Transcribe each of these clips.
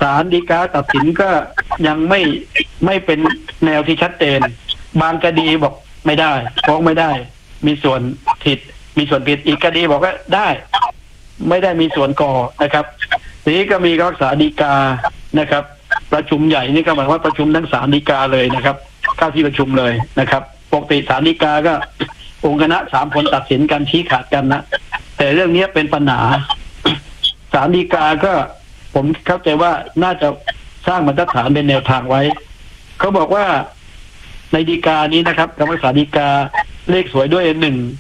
าลฎีกาตัดสินก็ยังไม่เป็นแนวที่ชัดเจนบางคดีบอกไม่ได้ฟ้องไม่ได้มีส่วนผิดอีกคดีบอกว่าได้ไม่ได้มีส่วนก่อนะครับทีนี้ก็มีรักษาฎีกานะครับประชุมใหญ่นี่ก็หมายว่าประชุมทั้งศาลฎีกาเลยนะครับเข้าที่ประชุมเลยนะครับปกติศาลฎีกาก็องค์คณะ3 คนตัดสินกันชี้ขาดกันนะแต่เรื่องนี้เป็นปัญหาศาลฎีกาก็ผมเข้าใจว่าน่าจะสร้างบรรทัดฐานเป็นแนวทางไว้เขาบอกว่าในฎีกานี้นะครับคำว่าศาลฎีกาเลขสวยด้วย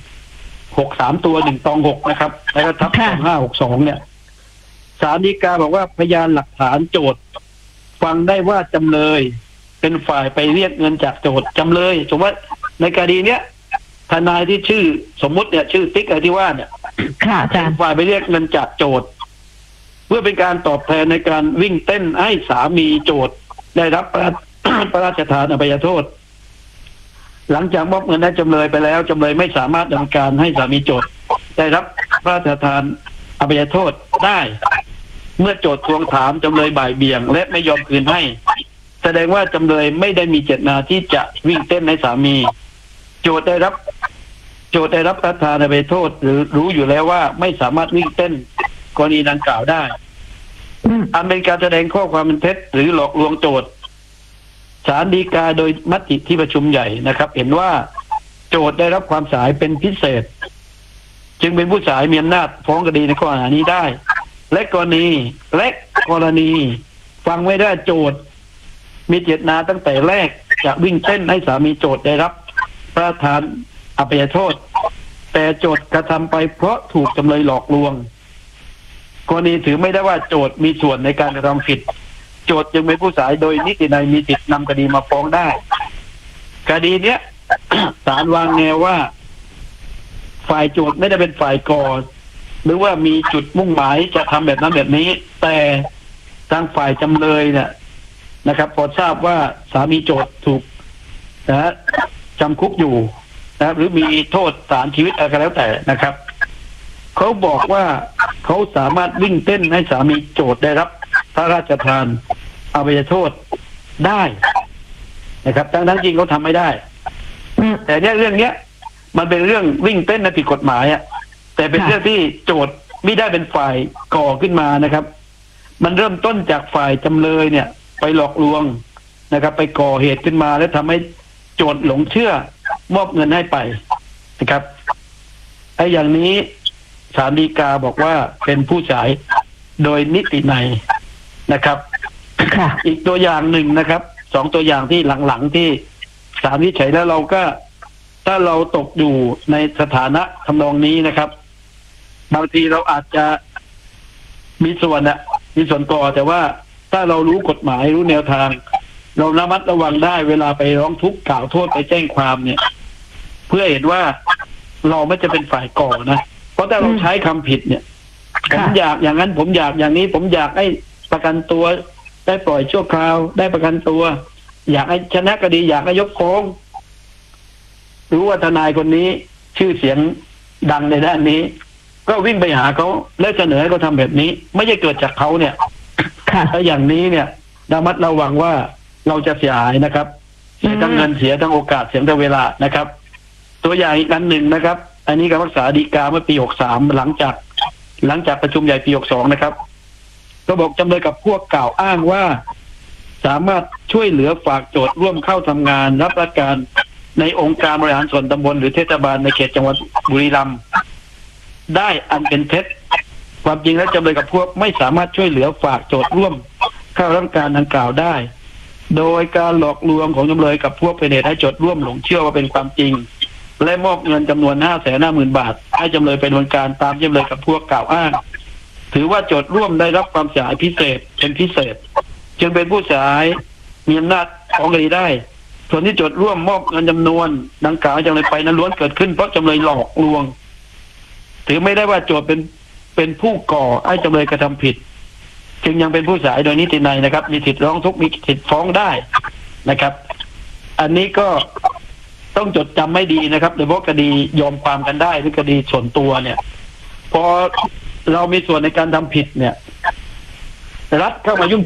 163ตัว1-6นะครับแล้วก็ทับ2562เนี่ยศาลฎีกาบอกว่าพยานหลักฐานโจทก์ฟังได้ว่าจำเลยเป็นฝ่ายไปเรียกเงินจากโจทก์จำเลยสมมติว่าในคดีเนี้ยทนายที่ชื่อสมมุติเนี่ยชื่อติ๊กอะไรที่ว่าเนี่ยเป็นฝ่ายไปเรียกเงินจากโจทก์เพื่อเป็นการตอบแทนในการวิ่งเต้นให้สามีโจทก์ได้รับพระราชทานอภัยโทษหลังจากมอบเงินให้จำเลยไปแล้วจำเลยไม่สามารถดำเนินการให้สามีโจทก์ได้รับพระราชทานอภัยโทษได้เมื่อโจทก์ทวงถามจำเลยบ่ายเบี่ยงและไม่ยอมคืนให้แสดงว่าจำเลยไม่ได้มีเจตนาที่จะวิ่งเต้นให้สามีโจทก์ได้รับพระราชทานอภัยโทษหรือรู้อยู่แล้วว่าไม่สามารถวิ่งเต้นกรณีดังกล่าวได้อันเป็นการแสดงข้อความเป็นเท็จหรือหลอกลวงโจทก์ศาลฎีกาโดยมติที่ประชุมใหญ่นะครับเห็นว่าโจทก์ได้รับความเสียหายเป็นพิเศษจึงเป็นผู้เสียหายมีอำนาจฟ้องคดีในข้อหานี้ได้และกรณีฟังไว้ได้โจทก์มีเจตนาตั้งแต่แรกจะวิ่งเต้นให้สามีโจทก์ได้รับพระราชทานอภัยโทษแต่โจทก์กระทำไปเพราะถูกจำเลยหลอกลวงกรณีถือไม่ได้ว่าโจทก์มีส่วนในการกระทำผิดโจทก์จึงเป็นผู้เสียหายโดยนิตินัยมีสิทธินำคดีมาฟ้องได้คดีเนี้ย ศาลวางแนวว่าฝ่ายโจทก์ไม่ได้เป็นฝ่ายก่อหรือว่ามีจุดมุ่งหมายจะทำแบบนั้นแบบนี้แต่ทางฝ่ายจำเลยเนี่ยนะครับพอทราบว่าสามีโจทก์ถูกจำคุกอยู่นะหรือมีโทษศาลชีวิตอะไรก็แล้วแต่นะครับเขาบอกว่าเขาสามารถวิ่งเต้นให้สามีโจทก์ได้รับพระราชทานอภัยโทษได้นะครับทั้งจริงเขาทำไม่ได้แต่เนี่ยเรื่องเนี้ยมันเป็นเรื่องวิ่งเต้นในผิดกฎหมายอ่ะแต่เป็นเรื่องที่โจทก์ไม่ได้เป็นฝ่ายก่อขึ้นมานะครับมันเริ่มต้นจากฝ่ายจำเลยเนี่ยไปหลอกลวงนะครับไปก่อเหตุขึ้นมาแล้วทำให้โจทก์หลงเชื่อมอบเงินให้ไปนะครับไอ้อย่างนี้ศาลฎีกาบอกว่าเป็นผู้เสียหายโดยนิตินัยนะครับอีกตัวอย่างหนึ่งนะครับ2ตัวอย่างที่หลังๆที่ศาลวินิจฉัยแล้วเราก็ถ้าเราตกอยู่ในสถานะทำนองนี้นะครับบางทีเราอาจจะมีส่วนก่อแต่ว่าถ้าเรารู้กฎหมายรู้แนวทางเราระมัดระวังได้เวลาไปร้องทุกข์กล่าวโทษไปแจ้งความเนี่ยเพื่อเห็นว่าเราไม่จะเป็นฝ่ายก่อนะเพราะถ้าเราใช้คำผิดเนี่ยผมอยากอย่างนั้นผมอยากอย่างนี้ผมอยากให้ประกันตัวได้ปล่อยชั่วคราวได้ประกันตัวอยากให้ชนะคดีอยากให้ยกฟ้องรู้ว่าทนายคนนี้ชื่อเสียงดังในด้านนี้ก็วิ่งไปหาเขาและเสนอให้เขาทำแบบนี้ไม่ใช่เกิดจากเขาเนี่ยถ้าอย่างนี้เนี่ยระมัดระวังว่าเราจะเสียหายนะครับเสียทั้งเงินเสียทั้งโอกาสเสียทั้งเวลานะครับตัวอย่างอีกอันหนึ่งนะครับอันนี้การรักษาฎีกาเมื่อปี63หลังจากประชุมใหญ่ปี62นะครับก็บอกจำเลยกับพวกกล่าวอ้างว่าสามารถช่วยเหลือฝากโจทก์ร่วมเข้าทำงานรับราชการในองค์การบริหารส่วนตำบลหรือเทศบาลในเขตจังหวัดบุรีรัมย์ได้อันเป็นเท็จความจริงแล้วจำเลยกับพวกไม่สามารถช่วยเหลือฝากโจทก์ร่วมเข้ารับราชการดังกล่าวได้โดยการหลอกลวงของจำเลยกับพวกเป็นเหตุให้โจทก์ร่วมหลงเชื่อว่าเป็นความจริงและมอบเงินจำนวน 550,000 บาทให้จำเลยเป็นวันการตามจำเลยกับพวกกล่าวอ้างถือว่าโจทก์ร่วมได้รับความเสียหายพิเศษเป็นพิเศษจึงเป็นผู้เสียหายมีอำนาจฟ้องคดีได้ส่วนที่โจทก์ร่วมมอบเงินจำนวนดังกล่าวให้จำเลยไปนั้นล้วนเกิดขึ้นเพราะจำเลยหลอกลวงถือไม่ได้ว่าโจทก์เป็นผู้ก่อให้จำเลยกระทำผิดจึงยังเป็นผู้เสียหายโดยนิตินัยนะครับมีสิทธิ์ร้องทุกข์มีสิทธิ์ฟ้องได้นะครับอันนี้ก็ต้องจดจำไม่ดีนะครับโดยเฉพาะคดียอมความกันได้หรือคดีส่วนตัวเนี่ยพอเรามีส่วนในการทำผิดเนี่ยรัฐเข้ามายุ่ง